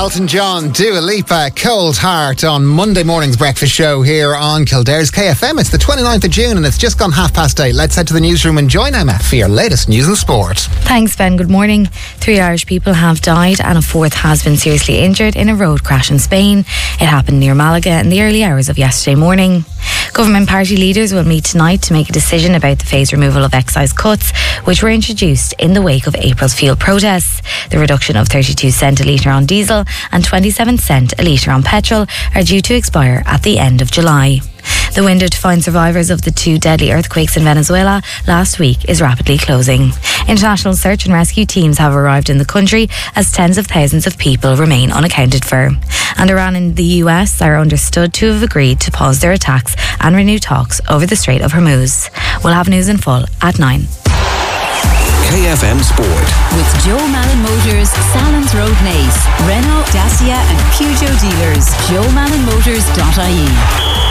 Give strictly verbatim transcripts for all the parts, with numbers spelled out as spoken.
Elton John, Dua Lipa, Cold Heart on Monday morning's breakfast show here on Kildare's K F M. It's the twenty-ninth of June and it's just gone half past eight. Let's head to the newsroom and join Emma for your latest news and sport. Thanks, Ben. Good morning. Three Irish people have died and a fourth has been seriously injured in a road crash in Spain. It happened near Malaga in the early hours of yesterday morning. Government party leaders will meet tonight to make a decision about the phased removal of excise cuts, which were introduced in the wake of April's fuel protests. The reduction of thirty-two cent a litre on diesel and twenty-seven cent a litre on petrol are due to expire at the end of July. The window to find survivors of the two deadly earthquakes in Venezuela last week is rapidly closing. International search and rescue teams have arrived in the country as tens of thousands of people remain unaccounted for. And Iran and the U S are understood to have agreed to pause their attacks and renew talks over the Strait of Hormuz. We'll have news in full at nine. K F M Sport. With Joe Malin Motors, Salons Road, Naas, Renault, Dacia and Peugeot dealers. joe malin motors dot I E.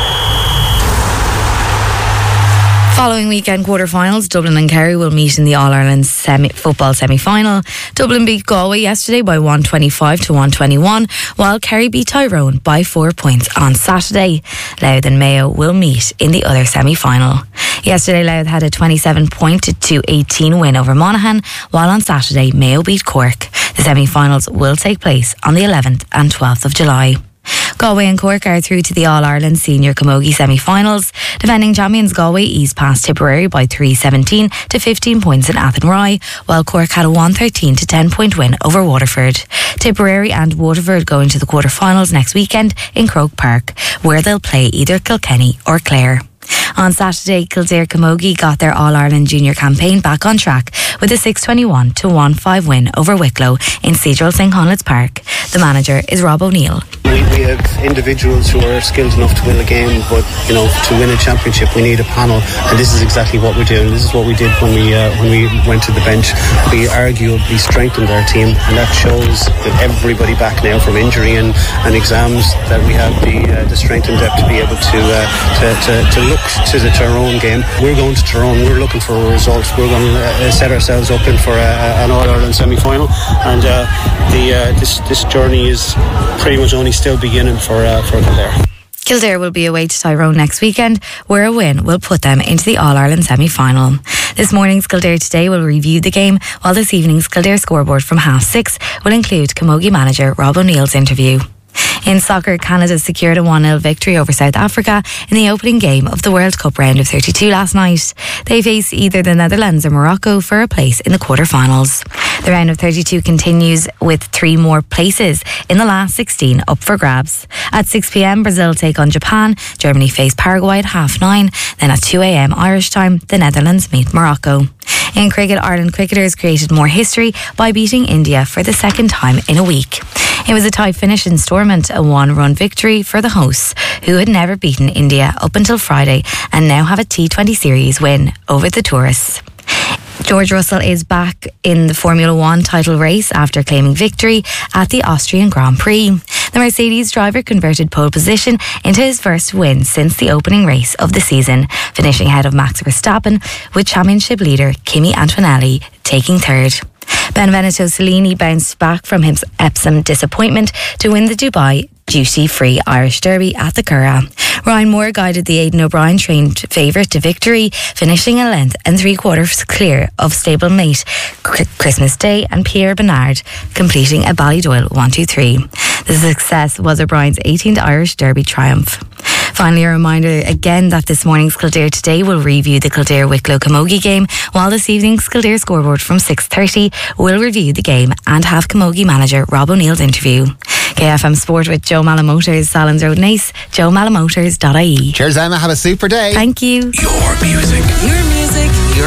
Following weekend quarter-finals, Dublin and Kerry will meet in the All-Ireland semi- football semi-final. Dublin beat Galway yesterday by one twenty-five to one twenty-one, while Kerry beat Tyrone by four points on Saturday. Louth and Mayo will meet in the other semi-final. Yesterday, Louth had a twenty-seven point to eighteen win over Monaghan, while on Saturday, Mayo beat Cork. The semi-finals will take place on the eleventh and twelfth of July. Galway and Cork are through to the All-Ireland Senior Camogie semi-finals. Defending champions Galway eased past Tipperary by three seventeen to fifteen points in Athenry, while Cork had a one thirteen to ten point win over Waterford. Tipperary and Waterford go into the quarter-finals next weekend in Croke Park, where they'll play either Kilkenny or Clare. On Saturday, Kildare Camogie got their All-Ireland Junior campaign back on track with a six twenty-one to one five win over Wicklow in Cedral Saint Conleth's Park. The manager is Rob O'Neill. We, we have individuals who are skilled enough to win a game, but you know, to win a championship, we need a panel, and this is exactly what we're doing. This is what we did when we uh, when we went to the bench. We arguably strengthened our team, and that shows that everybody back now from injury and, and exams, that we have the uh, the strength and depth to be able to uh, to, to to look to the Tyrone game. We're going to Tyrone. We're looking for a result. We're going to uh, set ourselves up in for a, an All-Ireland semi-final, and uh, the uh, this this journey is pretty much only still beginning for uh, for Kildare. Kildare will be away to Tyrone next weekend, where a win will put them into the All-Ireland semi-final. This morning's Kildare Today will review the game, while this evening's Kildare scoreboard from half six will include Camogie manager Rob O'Neill's interview. In soccer, Canada secured a one nil victory over South Africa in the opening game of the World Cup round of thirty-two last night. They face either the Netherlands or Morocco for a place in the quarter-finals. The round of thirty-two continues with three more places in the last sixteen up for grabs. At six p.m, Brazil take on Japan, Germany face Paraguay at half nine, then at two a.m. Irish time, the Netherlands meet Morocco. In cricket, Ireland cricketers created more history by beating India for the second time in a week. It was a tight finish in Stormont, a one-run victory for the hosts, who had never beaten India up until Friday and now have a T twenty series win over the tourists. George Russell is back in the Formula One title race after claiming victory at the Austrian Grand Prix. The Mercedes driver converted pole position into his first win since the opening race of the season, finishing ahead of Max Verstappen, with championship leader Kimi Antonelli taking third. Benvenuto Cellini bounced back from his Epsom disappointment to win the Dubai duty-free Irish Derby at the Curragh. Ryan Moore guided the Aidan O'Brien trained favourite to victory, finishing a length and three quarters clear of stablemate Christmas Day and Pierre Bernard, completing a Ballydoyle one two three. The success was O'Brien's eighteenth Irish Derby triumph. Finally, a reminder again that this morning's Kildare Today will review the Kildare Wicklow Camogie game, while this evening's Kildare scoreboard from six thirty will review the game and have Camogie manager Rob O'Neill's interview. K F M Sport with Joe Malin Motors, Salons Road, Naas, joe malin motors dot I E. Cheers, Emma. Have a super day. Thank you. Your music. Your